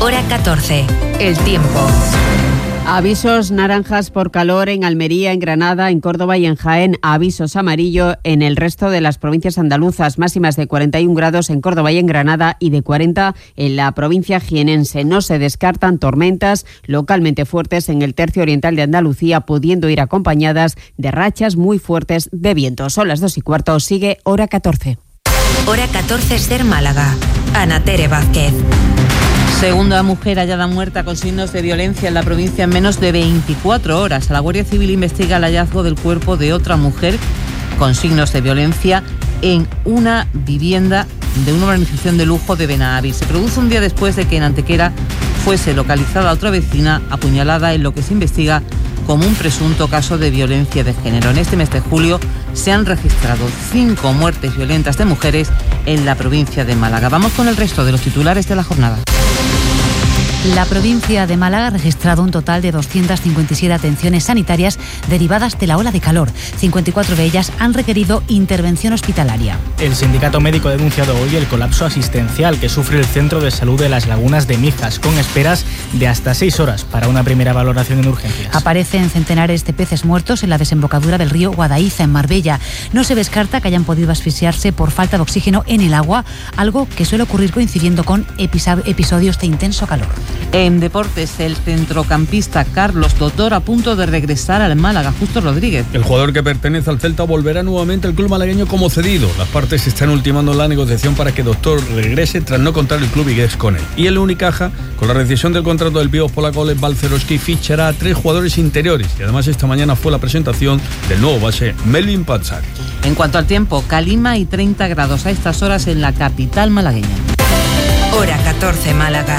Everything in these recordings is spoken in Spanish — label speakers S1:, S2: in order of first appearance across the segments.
S1: Hora 14. El tiempo.
S2: Avisos naranjas por calor en Almería, en Granada, en Córdoba y en Jaén. Avisos amarillo en el resto de las provincias andaluzas. Máximas de 41 grados en Córdoba y en Granada y de 40 en la provincia jienense. No se descartan tormentas localmente fuertes en el tercio oriental de Andalucía, pudiendo ir acompañadas de rachas muy fuertes de viento. Son las 2:15. Sigue Hora 14.
S1: Hora 14 Ser Málaga. Ana Tere Vázquez.
S3: Segunda mujer hallada muerta con signos de violencia en la provincia en menos de 24 horas. La Guardia Civil investiga el hallazgo del cuerpo de otra mujer con signos de violencia en una vivienda de una urbanización de lujo de Benavís. Se produce un día después de que en Antequera fuese localizada otra vecina apuñalada en lo que se investiga como un presunto caso de violencia de género. En este mes de julio se han registrado 5 muertes violentas de mujeres en la provincia de Málaga. Vamos con el resto de los titulares de la jornada.
S4: La provincia de Málaga ha registrado un total de 257 atenciones sanitarias derivadas de la ola de calor. 54 de ellas han requerido intervención hospitalaria.
S5: El sindicato médico ha denunciado hoy el colapso asistencial que sufre el Centro de Salud de las Lagunas de Mijas, con esperas de hasta 6 horas para una primera valoración en urgencias.
S4: Aparecen centenares de peces muertos en la desembocadura del río Guadaiza, en Marbella. No se descarta que hayan podido asfixiarse por falta de oxígeno en el agua, algo que suele ocurrir coincidiendo con episodios de intenso calor.
S3: En deportes, el centrocampista Carlos Totor a punto de regresar al Málaga. Justo Rodríguez.
S6: El jugador que pertenece al Celta volverá nuevamente al club malagueño como cedido. Las partes están ultimando la negociación para que Totor regrese tras no contar el club vigués con él. Y el Unicaja, con la rescisión del contrato del pívot polaco Lech Balcerowski, fichará a 3 jugadores interiores. Y además esta mañana fue la presentación del nuevo base Melvin Patzak.
S3: En cuanto al tiempo, calima y 30 grados a estas horas en la capital malagueña.
S1: Hora 14 Málaga.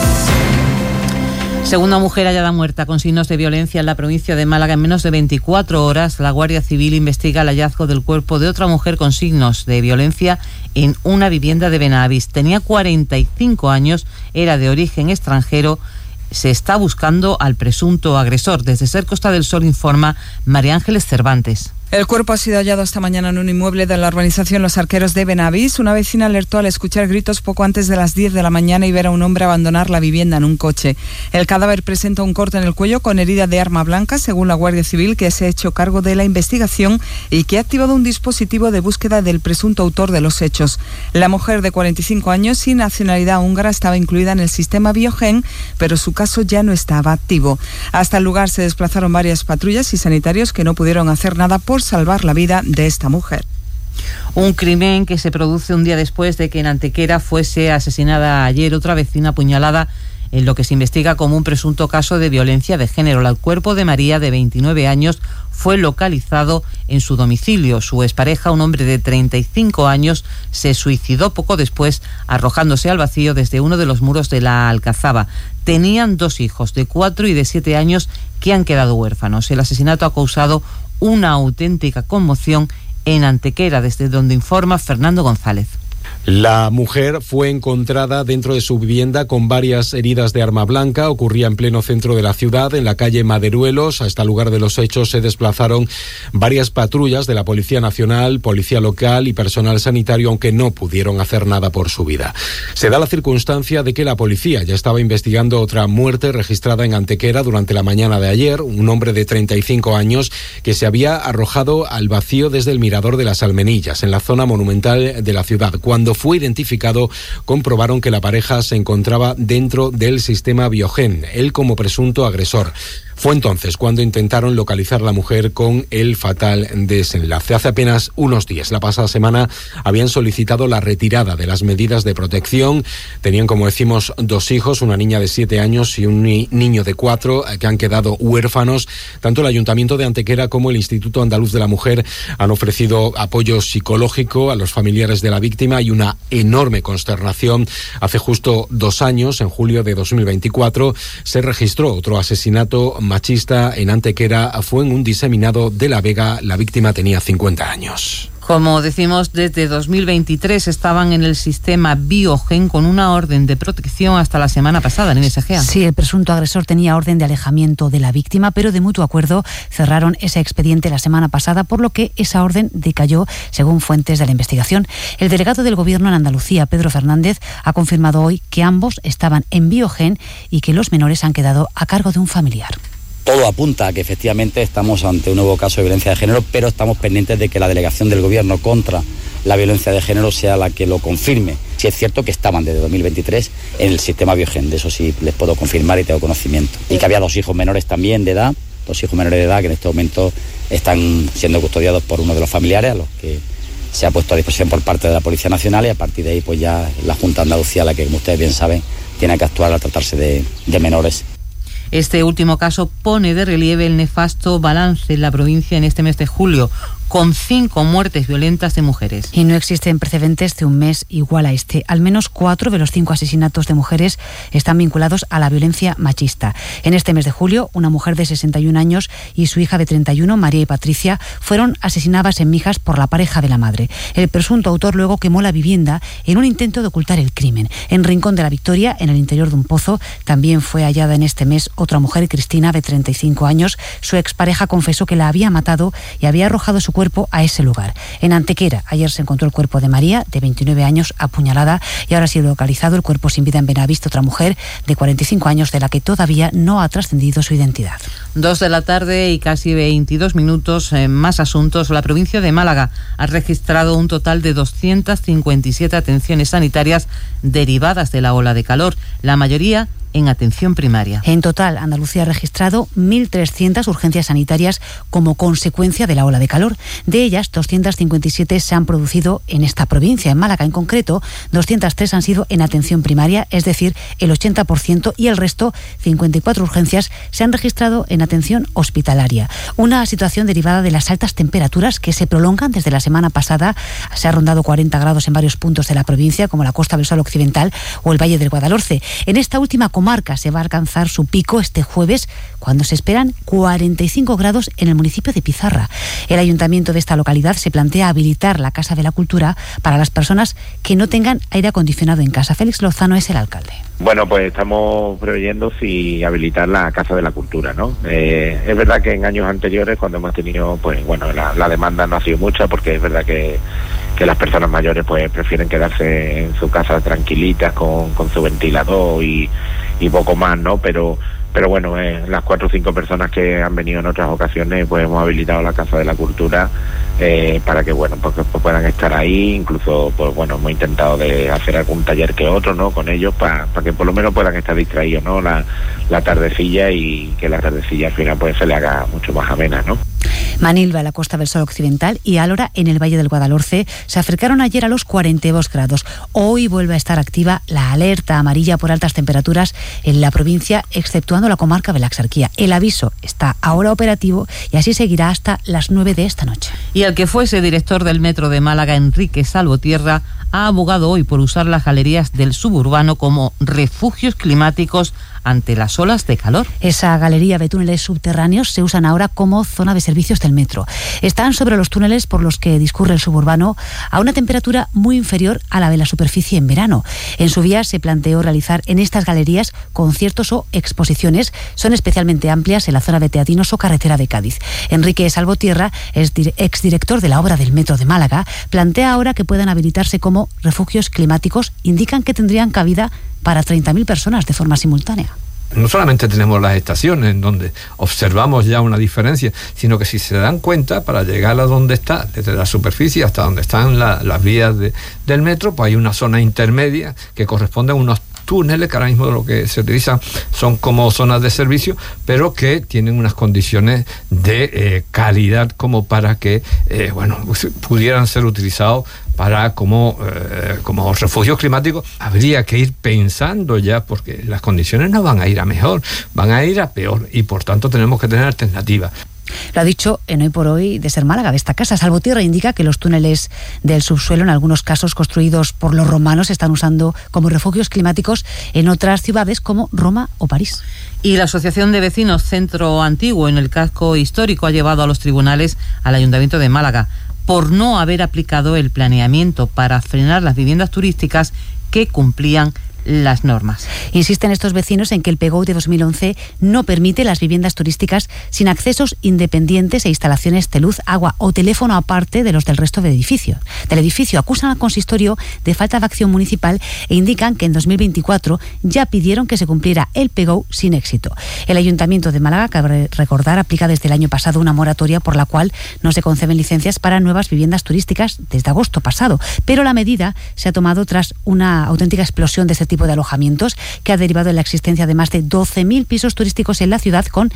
S3: Segunda mujer hallada muerta con signos de violencia en la provincia de Málaga en menos de 24 horas. La Guardia Civil investiga el hallazgo del cuerpo de otra mujer con signos de violencia en una vivienda de Benavís. Tenía 45 años, era de origen extranjero. Se está buscando al presunto agresor. Desde Ser Costa del Sol informa María Ángeles Cervantes.
S7: El cuerpo ha sido hallado esta mañana en un inmueble de la urbanización Los Arqueros de Benavís. Una vecina alertó al escuchar gritos poco antes de las 10 de la mañana y ver a un hombre abandonar la vivienda en un coche. El cadáver presenta un corte en el cuello con herida de arma blanca, según la Guardia Civil, que se ha hecho cargo de la investigación y que ha activado un dispositivo de búsqueda del presunto autor de los hechos. La mujer de 45 años, sin nacionalidad húngara, estaba incluida en el sistema Biogen, pero su caso ya no estaba activo. Hasta el lugar se desplazaron varias patrullas y sanitarios que no pudieron hacer nada por salvar la vida de esta mujer.
S3: Un crimen que se produce un día después de que en Antequera fuese asesinada ayer otra vecina apuñalada en lo que se investiga como un presunto caso de violencia de género. El cuerpo de María, de 29 años, fue localizado en su domicilio. Su expareja, un hombre de 35 años, se suicidó poco después arrojándose al vacío desde uno de los muros de la Alcazaba. Tenían 2 hijos, de 4 y de 7 años, que han quedado huérfanos. El asesinato ha causado una auténtica conmoción en Antequera, desde donde informa Fernando González.
S8: La mujer fue encontrada dentro de su vivienda con varias heridas de arma blanca. Ocurría en pleno centro de la ciudad, en la calle Maderuelos. Hasta el lugar de los hechos se desplazaron varias patrullas de la Policía Nacional, Policía Local y personal sanitario, aunque no pudieron hacer nada por su vida. Se da la circunstancia de que la policía ya estaba investigando otra muerte registrada en Antequera durante la mañana de ayer. Un hombre de 35 años que se había arrojado al vacío desde el mirador de las Almenillas, en la zona monumental de la ciudad. Cuando fue identificado, comprobaron que la pareja se encontraba dentro del sistema Biogen, él como presunto agresor. Fue entonces cuando intentaron localizar a la mujer con el fatal desenlace. Hace apenas unos días, la pasada semana, habían solicitado la retirada de las medidas de protección. Tenían, como decimos, 2 hijos, una niña de 7 años y un niño de 4, que han quedado huérfanos. Tanto el Ayuntamiento de Antequera como el Instituto Andaluz de la Mujer han ofrecido apoyo psicológico a los familiares de la víctima y una enorme consternación. Hace justo 2 años, en julio de 2024, se registró otro asesinato machista en Antequera. Fue en un diseminado de La Vega. La víctima tenía 50 años.
S3: Como decimos, desde 2023 estaban en el sistema Biogen con una orden de protección hasta la semana pasada en Inés Egea.
S4: Sí, el presunto agresor tenía orden de alejamiento de la víctima, pero de mutuo acuerdo cerraron ese expediente la semana pasada, por lo que esa orden decayó, según fuentes de la investigación. El delegado del Gobierno en Andalucía, Pedro Fernández, ha confirmado hoy que ambos estaban en Biogen y que los menores han quedado a cargo de un familiar.
S9: Todo apunta a que efectivamente estamos ante un nuevo caso de violencia de género, pero estamos pendientes de que la delegación del Gobierno contra la violencia de género sea la que lo confirme. Sí es cierto que estaban desde 2023 en el sistema Biogen, de eso sí les puedo confirmar y tengo conocimiento. Y que había 2 hijos menores también de edad, 2 hijos menores de edad que en este momento están siendo custodiados por uno de los familiares, a los que se ha puesto a disposición por parte de la Policía Nacional, y a partir de ahí pues ya la Junta de Andalucía, la que como ustedes bien saben, tiene que actuar al tratarse de menores.
S3: Este último caso pone de relieve el nefasto balance en la provincia en este mes de julio, con 5 muertes violentas de mujeres.
S4: Y no existen precedentes de un mes igual a este. Al menos 4 de los 5 asesinatos de mujeres están vinculados a la violencia machista. En este mes de julio, una mujer de 61 años y su hija de 31, María y Patricia, fueron asesinadas en Mijas por la pareja de la madre. El presunto autor luego quemó la vivienda en un intento de ocultar el crimen. En Rincón de la Victoria, en el interior de un pozo, también fue hallada en este mes otra mujer, Cristina, de 35 años. Su expareja confesó que la había matado y había arrojado su cuerpo a ese lugar. En Antequera, ayer se encontró el cuerpo de María, de 29 años, apuñalada, y ahora ha sido localizado el cuerpo sin vida en Benavís, otra mujer de 45 años, de la que todavía no ha trascendido su identidad.
S3: 2 de la tarde y casi 22 minutos. Más asuntos. La provincia de Málaga ha registrado un total de 257 atenciones sanitarias derivadas de la ola de calor, la mayoría en atención primaria.
S4: En total, Andalucía ha registrado 1.300 urgencias sanitarias como consecuencia de la ola de calor. De ellas, 257 se han producido en esta provincia. En Málaga, en concreto, 203 han sido en atención primaria, es decir, el 80%, y el resto, 54 urgencias, se han registrado en atención hospitalaria. Una situación derivada de las altas temperaturas que se prolongan desde la semana pasada. Se ha rondado 40 grados en varios puntos de la provincia, como la Costa del Sol Occidental o el Valle del Guadalhorce. En esta última comarca se va a alcanzar su pico este jueves, cuando se esperan 45 grados en el municipio de Pizarra. El ayuntamiento de esta localidad se plantea habilitar la Casa de la Cultura para las personas que no tengan aire acondicionado en casa. Félix Lozano es el alcalde.
S10: Bueno, pues estamos preveyendo si habilitar la Casa de la Cultura, ¿no? Es verdad que en años anteriores, cuando hemos tenido, pues bueno, la demanda no ha sido mucha, porque es verdad que las personas mayores pues prefieren quedarse en su casa tranquilitas con su ventilador y poco más, ¿no? Pero bueno, las 4 o 5 personas que han venido en otras ocasiones, pues hemos habilitado la Casa de la Cultura para que, bueno, pues puedan estar ahí. Incluso, pues bueno, hemos intentado de hacer algún taller que otro, ¿no? Con ellos, para que por lo menos puedan estar distraídos, ¿no? La tardecilla, y que la tardecilla al final pues se le haga mucho más amena, ¿no?
S4: Manilva, en la Costa del Sol Occidental, y Álora, en el Valle del Guadalhorce, se acercaron ayer a los 42 grados. Hoy vuelve a estar activa la alerta amarilla por altas temperaturas en la provincia, exceptuando la comarca de la Axarquía. El aviso está ahora operativo y así seguirá hasta las 9 de esta noche.
S3: Y el que fuese director del Metro de Málaga, Enrique Salvotierra, ha abogado hoy por usar las galerías del suburbano como refugios climáticos ante las olas de calor.
S4: Esa galería de túneles subterráneos se usan ahora como zona de servicios del metro. Están sobre los túneles por los que discurre el suburbano a una temperatura muy inferior a la de la superficie en verano. En su vía se planteó realizar en estas galerías conciertos o exposiciones. Son especialmente amplias en la zona de Teatinos o carretera de Cádiz. Enrique Salvotierra, exdirector de la obra del Metro de Málaga, plantea ahora que puedan habilitarse como refugios climáticos. Indican que tendrían cabida para 30.000 personas de forma simultánea.
S11: No solamente tenemos las estaciones en donde observamos ya una diferencia, sino que si se dan cuenta, para llegar a donde está, desde la superficie hasta donde están las vías del metro, pues hay una zona intermedia que corresponde a unos túneles que ahora mismo lo que se utilizan son como zonas de servicio, pero que tienen unas condiciones de calidad como para que pudieran ser utilizados para como refugios climáticos. Habría que ir pensando ya, porque las condiciones no van a ir a mejor, van a ir a peor, y por tanto tenemos que tener alternativas.
S4: Lo ha dicho en Hoy por Hoy de Ser Málaga, de esta casa. Salvotierra indica que los túneles del subsuelo, en algunos casos construidos por los romanos, se están usando como refugios climáticos en otras ciudades como Roma o París.
S3: Y la Asociación de Vecinos Centro Antiguo, en el casco histórico, ha llevado a los tribunales al Ayuntamiento de Málaga por no haber aplicado el planeamiento para frenar las viviendas turísticas que cumplían las normas.
S4: Insisten estos vecinos en que el PGO de 2011 no permite las viviendas turísticas sin accesos independientes e instalaciones de luz, agua o teléfono aparte de los del resto del edificio. Acusan al consistorio de falta de acción municipal e indican que en 2024 ya pidieron que se cumpliera el PGO sin éxito. El Ayuntamiento de Málaga, cabe recordar, aplica desde el año pasado una moratoria por la cual no se conceden licencias para nuevas viviendas turísticas desde agosto pasado, pero la medida se ha tomado tras una auténtica explosión de este tipo de alojamientos que ha derivado en la existencia de más de 12.000 pisos turísticos en la ciudad con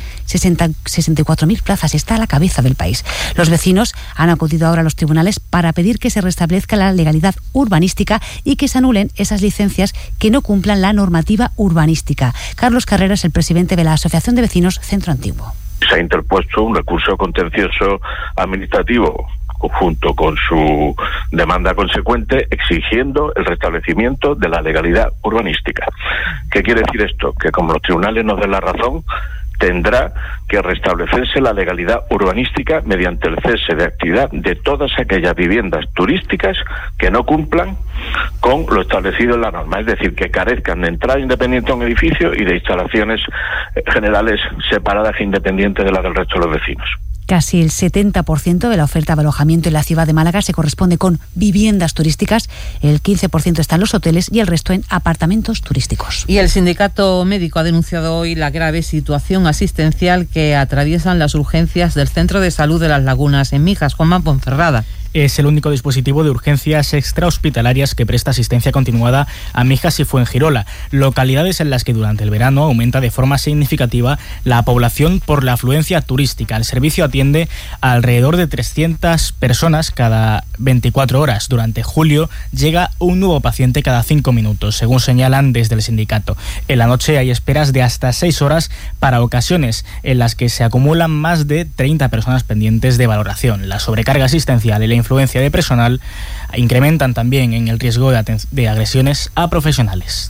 S4: 64.000 plazas. Está a la cabeza del país. Los vecinos han acudido ahora a los tribunales para pedir que se restablezca la legalidad urbanística y que se anulen esas licencias que no cumplan la normativa urbanística. Carlos Carreras, el presidente de la Asociación de Vecinos Centro Antiguo.
S12: Se ha interpuesto un recurso contencioso administrativo junto con su demanda consecuente, exigiendo el restablecimiento de la legalidad urbanística. ¿Qué quiere decir esto? Que como los tribunales nos den la razón, tendrá que restablecerse la legalidad urbanística mediante el cese de actividad de todas aquellas viviendas turísticas que no cumplan con lo establecido en la norma, es decir, que carezcan de entrada independiente a un edificio y de instalaciones generales separadas e independientes de las del resto de los vecinos.
S4: Casi el 70% de la oferta de alojamiento en la ciudad de Málaga se corresponde con viviendas turísticas, el 15% está en los hoteles y el resto en apartamentos turísticos.
S3: Y el sindicato médico ha denunciado hoy la grave situación asistencial que atraviesan las urgencias del Centro de Salud de Las Lagunas en Mijas. Juanma Ponferrada.
S5: Es el único dispositivo de urgencias extrahospitalarias que presta asistencia continuada a Mijas y Fuengirola, localidades en las que durante el verano aumenta de forma significativa la población por la afluencia turística. El servicio atiende a alrededor de 300 personas cada 24 horas. Durante julio llega un nuevo paciente cada 5 minutos, según señalan desde el sindicato. En la noche hay esperas de hasta 6 horas para ocasiones en las que se acumulan más de 30 personas pendientes de valoración. La sobrecarga asistencial y la influencia de personal incrementan también en el riesgo de agresiones a profesionales.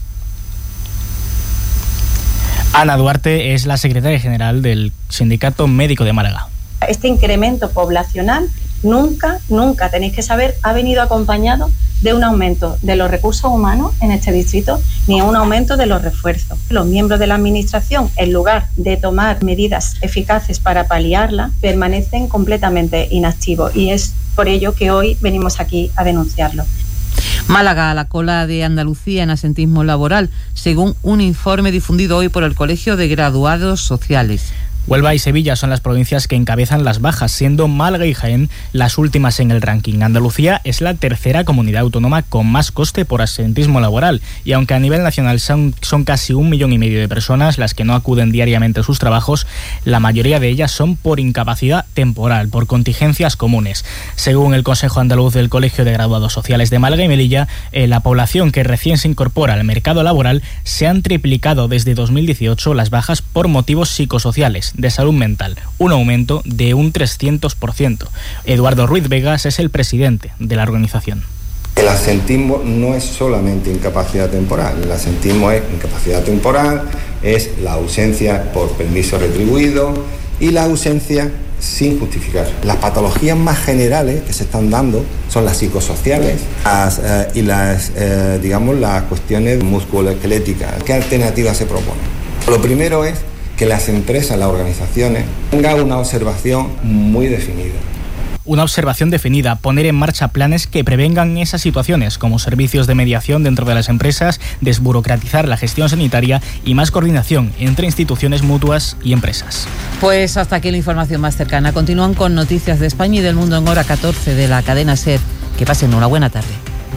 S5: Ana Duarte es la secretaria general del Sindicato Médico de Málaga.
S13: Este incremento poblacional nunca, tenéis que saber, ha venido acompañado de un aumento de los recursos humanos en este distrito, ni un aumento de los refuerzos. Los miembros de la Administración, en lugar de tomar medidas eficaces para paliarla, permanecen completamente inactivos y es por ello que hoy venimos aquí a denunciarlo.
S3: Málaga a la cola de Andalucía en asentismo laboral, según un informe difundido hoy por el Colegio de Graduados Sociales.
S5: Huelva y Sevilla son las provincias que encabezan las bajas, siendo Málaga y Jaén las últimas en el ranking. Andalucía es la tercera comunidad autónoma con más coste por absentismo laboral y aunque a nivel nacional son casi 1,5 millones de personas las que no acuden diariamente a sus trabajos, la mayoría de ellas son por incapacidad temporal, por contingencias comunes. Según el Consejo Andaluz del Colegio de Graduados Sociales de Málaga y Melilla, la población que recién se incorpora al mercado laboral se han triplicado desde 2018 las bajas por motivos psicosociales, de salud mental, un aumento de un 300%. Eduardo Ruiz Vegas es el presidente de la organización.
S14: El absentismo no es solamente incapacidad temporal, el absentismo es incapacidad temporal, es la ausencia por permiso retribuido y la ausencia sin justificar. Las patologías más generales que se están dando son las psicosociales y las cuestiones musculoesqueléticas. ¿Qué alternativas se proponen? Lo primero es que las empresas, las organizaciones, tengan una observación muy definida.
S5: Una observación definida, poner en marcha planes que prevengan esas situaciones, como servicios de mediación dentro de las empresas, desburocratizar la gestión sanitaria y más coordinación entre instituciones mutuas y empresas.
S3: Pues hasta aquí la información más cercana. Continúan con noticias de España y del mundo en hora 14 de la cadena SER. Que pasen una buena tarde.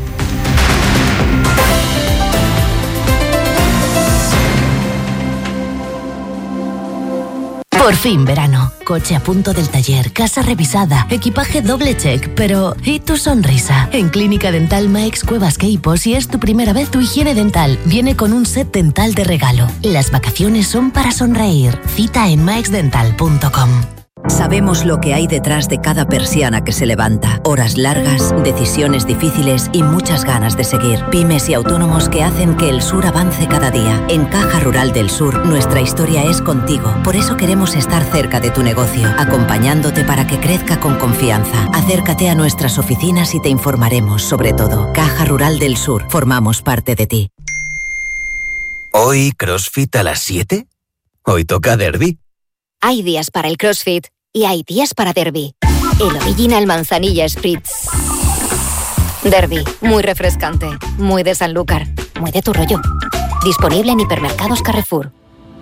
S15: Por fin verano, coche a punto del taller, casa revisada, equipaje doble check, pero ¿y tu sonrisa? En Clínica Dental Maix Cuevas Queipo, si es tu primera vez, tu higiene dental viene con un set dental de regalo. Las vacaciones son para sonreír. Cita en maixdental.com.
S16: Sabemos lo que hay detrás de cada persiana que se levanta. Horas largas, decisiones difíciles y muchas ganas de seguir. Pymes y autónomos que hacen que el sur avance cada día. En Caja Rural del Sur, nuestra historia es contigo. Por eso queremos estar cerca de tu negocio, acompañándote para que crezca con confianza. Acércate a nuestras oficinas y te informaremos sobre todo. Caja Rural del Sur, formamos parte de ti.
S17: ¿Hoy CrossFit a las 7? Hoy toca derbi.
S18: Hay días para el CrossFit y hay días para derbi. El Original Manzanilla Spritz. Derbi, muy refrescante, muy de Sanlúcar, muy de tu rollo. Disponible en hipermercados Carrefour.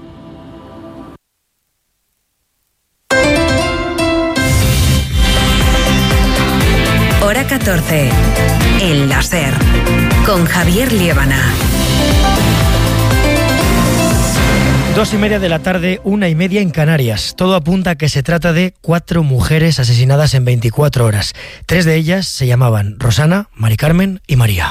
S1: Hora 14. El láser. Con Javier Liébana.
S19: 2:30 de la tarde, 1:30 en Canarias. Todo apunta a que se trata de 4 mujeres asesinadas en 24 horas. 3 de ellas se llamaban Rosana, Mari Carmen y María.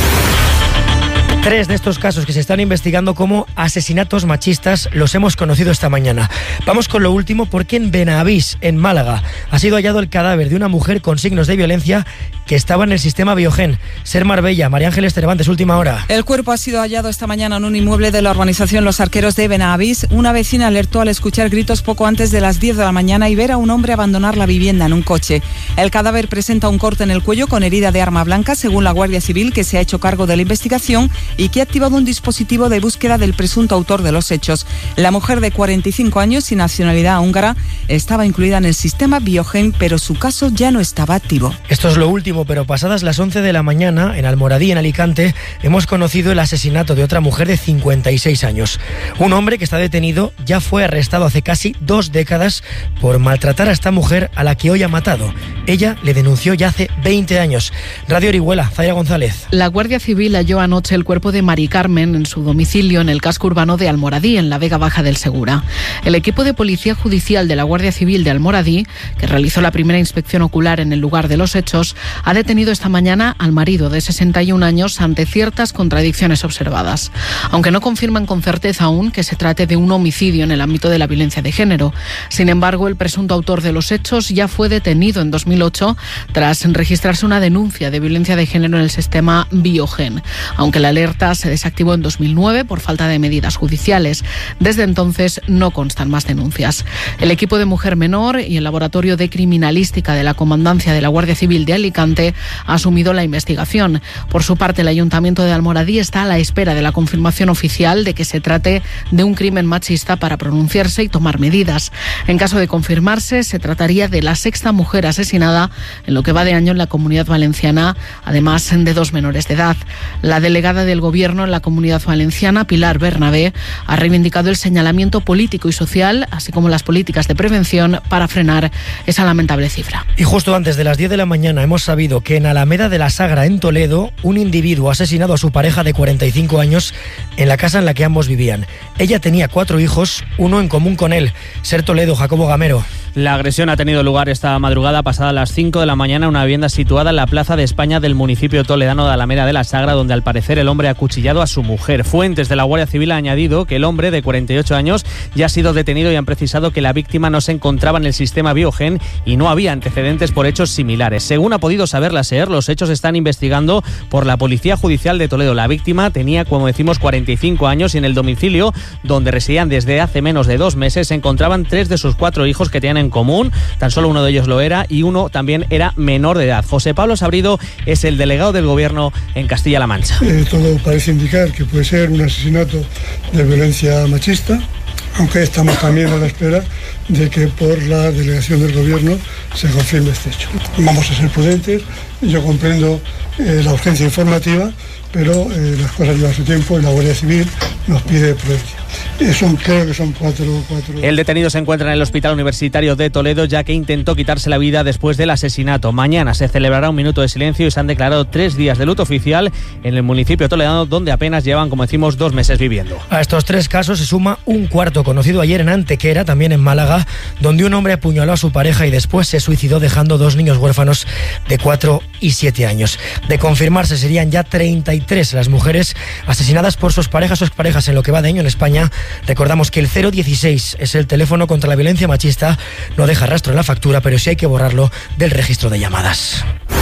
S19: 3 de estos casos que se están investigando como asesinatos machistas los hemos conocido esta mañana. Vamos con lo último porque en Benavís, en Málaga, ha sido hallado el cadáver de una mujer con signos de violencia que estaba en el sistema Biogen. Ser Marbella, María Ángeles Cervantes, última hora.
S7: El cuerpo ha sido hallado esta mañana en un inmueble de la urbanización Los Arqueros de Benavís. Una vecina alertó al escuchar gritos poco antes de las 10 de la mañana y ver a un hombre abandonar la vivienda en un coche. El cadáver presenta un corte en el cuello con herida de arma blanca, según la Guardia Civil, que se ha hecho cargo de la investigación y que ha activado un dispositivo de búsqueda del presunto autor de los hechos. La mujer de 45 años y nacionalidad húngara estaba incluida en el sistema Biogen, pero su caso ya no estaba activo.
S19: Esto es lo último, pero pasadas las 11 de la mañana, en Almoradí, en Alicante, hemos conocido el asesinato de otra mujer de 56 años. Un hombre que está detenido ya fue arrestado hace casi 2 décadas por maltratar a esta mujer a la que hoy ha matado. Ella le denunció ya hace 20 años. Radio Orihuela, Zaira González.
S20: La Guardia Civil halló anoche el cuerpo de Mari Carmen en su domicilio en el casco urbano de Almoradí, en la Vega Baja del Segura. El equipo de Policía Judicial de la Guardia Civil de Almoradí, que realizó la primera inspección ocular en el lugar de los hechos, ha detenido esta mañana al marido de 61 años ante ciertas contradicciones observadas. Aunque no confirman con certeza aún que se trate de un homicidio en el ámbito de la violencia de género. Sin embargo, el presunto autor de los hechos ya fue detenido en 2008 tras registrarse una denuncia de violencia de género en el sistema Biogen, aunque la alerta se desactivó en 2009 por falta de medidas judiciales. Desde entonces no constan más denuncias. El equipo de Mujer Menor y el Laboratorio de Criminalística de la Comandancia de la Guardia Civil de Alicante ha asumido la investigación. Por su parte, el Ayuntamiento de Almoradí está a la espera de la confirmación oficial de que se trate de un crimen machista para pronunciarse y tomar medidas. En caso de confirmarse, se trataría de la 6ª mujer asesinada en lo que va de año en la Comunidad Valenciana, además de 2 menores de edad. La delegada del Gobierno en la Comunidad Valenciana, Pilar Bernabé, ha reivindicado el señalamiento político y social, así como las políticas de prevención para frenar esa lamentable cifra.
S19: Y justo antes de las 10 de la mañana hemos sabido que en Alameda de la Sagra, en Toledo, un individuo ha asesinado a su pareja de 45 años en la casa en la que ambos vivían. Ella tenía 4 hijos, uno en común con él. Ser Toledo, Jacobo Gamero.
S21: La agresión ha tenido lugar esta madrugada pasada las 5 de la mañana en una vivienda situada en la Plaza de España del municipio toledano de Alameda de la Sagra, donde al parecer el hombre ha acuchillado a su mujer. Fuentes de la Guardia Civil han añadido que el hombre de 48 años ya ha sido detenido y han precisado que la víctima no se encontraba en el sistema Biogen y no había antecedentes por hechos similares. Según ha podido saber la SER, los hechos están investigando por la Policía Judicial de Toledo. La víctima tenía, como decimos, 45 años y en el domicilio donde residían desde hace menos de 2 meses se encontraban 3 de sus 4 hijos que tenían en común. Tan solo uno de ellos lo era y uno también era menor de edad. José Pablo Sabrido es el delegado del Gobierno en Castilla-La Mancha.
S22: Todo parece indicar que puede ser un asesinato de violencia machista, aunque estamos también a la espera de que por la delegación del Gobierno se confirme este hecho. Vamos a ser prudentes, yo comprendo la urgencia informativa, pero las cosas llevan su tiempo y la Guardia Civil nos pide prudencia. Creo que son 4.
S21: El detenido se encuentra en el Hospital Universitario de Toledo, ya que intentó quitarse la vida después del asesinato. Mañana se celebrará un minuto de silencio y se han declarado 3 días de luto oficial en el municipio toledano, donde apenas llevan, como decimos, 2 meses viviendo.
S19: A estos 3 casos se suma un cuarto, conocido ayer en Antequera, también en Málaga, donde un hombre apuñaló a su pareja y después se suicidó dejando 2 niños huérfanos de 4 y 7 años. De confirmarse serían ya 33 las mujeres asesinadas por sus parejas o exparejas en lo que va de año en España, Recordamos que el 016 es el teléfono contra la violencia machista. No deja rastro en la factura, pero sí hay que borrarlo del registro de llamadas.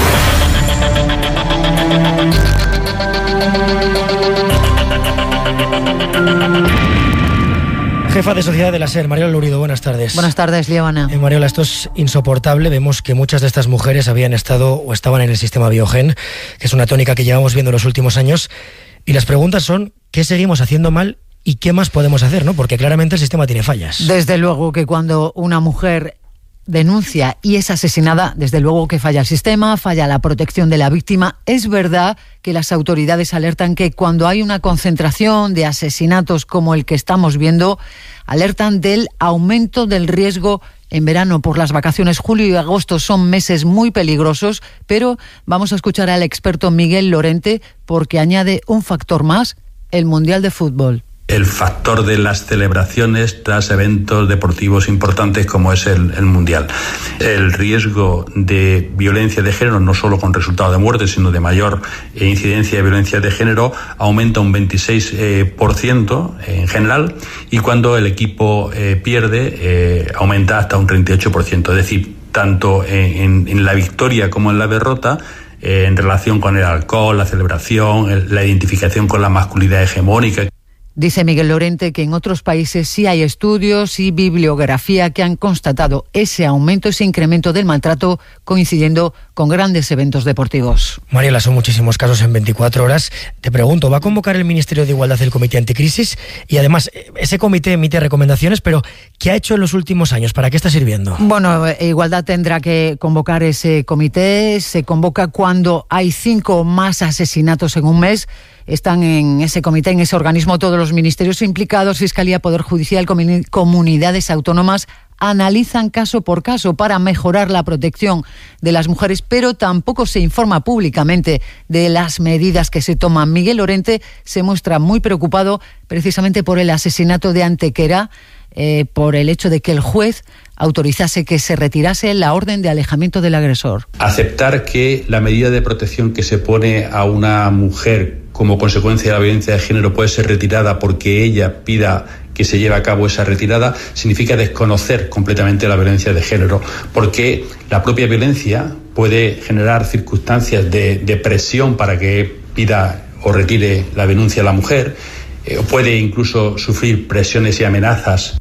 S19: Jefa de Sociedad de la SER, Mariola Lurido, buenas tardes.
S2: Buenas tardes, Liebana.
S19: Mariola, esto es insoportable. Vemos que muchas de estas mujeres habían estado o estaban en el sistema Biogen, que es una tónica que llevamos viendo en los últimos años. Y las preguntas son, ¿qué seguimos haciendo mal y qué más podemos hacer, ¿no? Porque claramente el sistema tiene fallas.
S2: Desde luego que cuando una mujer denuncia y es asesinada, desde luego que falla el sistema, falla la protección de la víctima. Es verdad que las autoridades alertan que cuando hay una concentración de asesinatos como el que estamos viendo, alertan del aumento del riesgo en verano por las vacaciones. Julio y agosto son meses muy peligrosos, pero vamos a escuchar al experto Miguel Lorente porque añade un factor más, el Mundial de Fútbol.
S6: El factor de las celebraciones tras eventos deportivos importantes como es el Mundial. El riesgo de violencia de género, no solo con resultado de muerte, sino de mayor incidencia de violencia de género, aumenta un 26% en general, y cuando el equipo pierde, aumenta hasta un 38%. Es decir, tanto en la victoria como en la derrota, en relación con el alcohol, la celebración, la identificación con la masculinidad hegemónica.
S2: Dice Miguel Lorente que en otros países sí hay estudios y bibliografía que han constatado ese aumento, ese incremento del maltrato coincidiendo con grandes eventos deportivos.
S19: Mariela, son muchísimos casos en 24 horas. Te pregunto, ¿va a convocar el Ministerio de Igualdad el Comité Anticrisis? Y además, ese comité emite recomendaciones, pero ¿qué ha hecho en los últimos años? ¿Para qué está sirviendo?
S2: Bueno, Igualdad tendrá que convocar ese comité. Se convoca cuando hay 5 o más asesinatos en un mes. Están en ese comité, en ese organismo, todos los ministerios implicados, Fiscalía, Poder Judicial, comunidades autónomas, analizan caso por caso para mejorar la protección de las mujeres, pero tampoco se informa públicamente de las medidas que se toman. Miguel Lorente se muestra muy preocupado precisamente por el asesinato de Antequera, por el hecho de que el juez autorizase que se retirase la orden de alejamiento del agresor.
S6: Aceptar que la medida de protección que se pone a una mujer como consecuencia de la violencia de género puede ser retirada porque ella pida que se lleve a cabo esa retirada, significa desconocer completamente la violencia de género, porque la propia violencia puede generar circunstancias de presión para que pida o retire la denuncia a la mujer, puede incluso sufrir presiones y amenazas.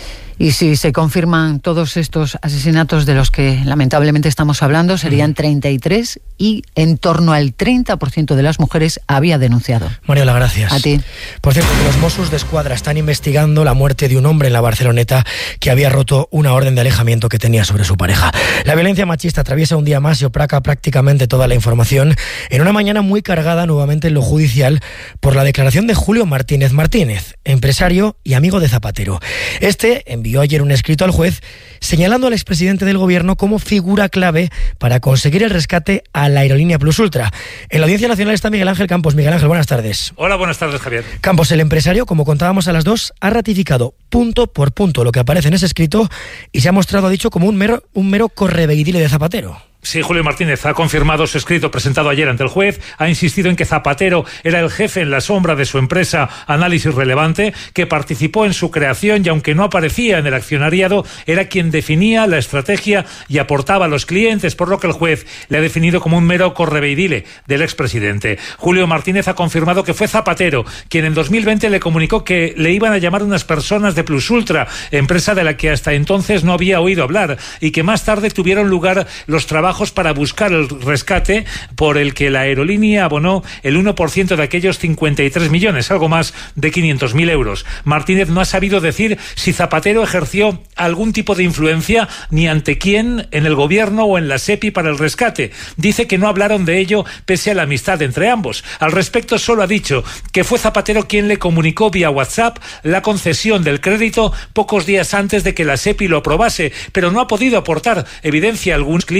S2: Y si se confirman todos estos asesinatos de los que lamentablemente estamos hablando, serían 33 y en torno al 30% de las mujeres había denunciado.
S19: Mariola, gracias.
S2: A ti.
S19: Por cierto, que los Mossos d'Esquadra están investigando la muerte de un hombre en la Barceloneta que había roto una orden de alejamiento que tenía sobre su pareja. La violencia machista atraviesa un día más y opaca prácticamente toda la información en una mañana muy cargada nuevamente en lo judicial por la declaración de Julio Martínez Martínez, empresario y amigo de Zapatero. Este envió ayer un escrito al juez señalando al expresidente del gobierno como figura clave para conseguir el rescate a la aerolínea Plus Ultra. En la Audiencia Nacional está Miguel Ángel Campos. Miguel Ángel, buenas tardes.
S23: Hola, buenas tardes, Javier.
S19: Campos, el empresario, como contábamos a las 2, ha ratificado punto por punto lo que aparece en ese escrito y se ha mostrado, ha dicho, como un mero correveidile de Zapatero.
S23: Sí, Julio Martínez ha confirmado su escrito presentado ayer ante el juez, ha insistido en que Zapatero era el jefe en la sombra de su empresa Análisis Relevante, que participó en su creación y aunque no aparecía en el accionariado, era quien definía la estrategia y aportaba a los clientes, por lo que el juez le ha definido como un mero correveidile del expresidente. Julio Martínez ha confirmado que fue Zapatero quien en 2020 le comunicó que le iban a llamar unas personas de Plus Ultra, empresa de la que hasta entonces no había oído hablar, y que más tarde tuvieron lugar los trabajos para buscar el rescate por el que la aerolínea abonó el 1% de aquellos 53 millones, algo más de 500.000 euros. Martínez no ha sabido decir si Zapatero ejerció algún tipo de influencia ni ante quién en el gobierno o en la SEPI para el rescate. Dice que no hablaron de ello pese a la amistad entre ambos. Al respecto solo ha dicho que fue Zapatero quien le comunicó vía WhatsApp la concesión del crédito pocos días antes de que la SEPI lo aprobase, pero no ha podido aportar evidencia a algunos clientes,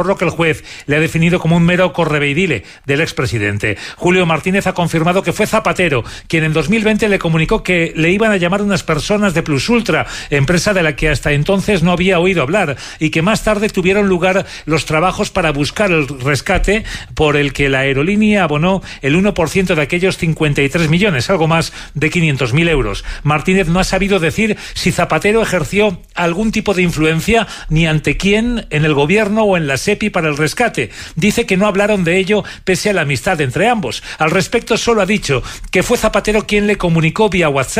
S23: por lo que el juez le ha definido como un mero correveidile del expresidente. Julio Martínez ha confirmado que fue Zapatero quien en 2020 le comunicó que le iban a llamar unas personas de Plus Ultra, empresa de la que hasta entonces no había oído hablar, y que más tarde tuvieron lugar los trabajos para buscar el rescate por el que la aerolínea abonó el 1% de aquellos 53 millones, algo más de 500.000 euros. Martínez no ha sabido decir si Zapatero ejerció algún tipo de influencia ni ante quién en el gobierno o en la SEPI para el rescate. Dice que no hablaron de ello pese a la amistad entre ambos. Al respecto solo ha dicho que fue Zapatero quien le comunicó vía WhatsApp